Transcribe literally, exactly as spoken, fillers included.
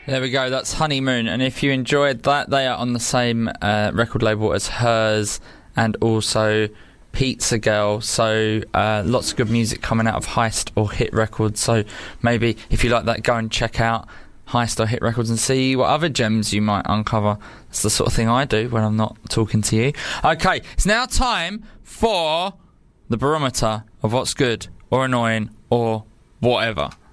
There we go, that's Honeymoon. And if you enjoyed that, they are on the same uh, record label as Hers and also Pizza Girl. So uh, lots of good music coming out of Heist or Hit Records. So maybe if you like that, go and check out Heist or Hit Records and see what other gems you might uncover. That's the sort of thing I do when I'm not talking to you. Okay, it's now time for the barometer of what's good or annoying or whatever.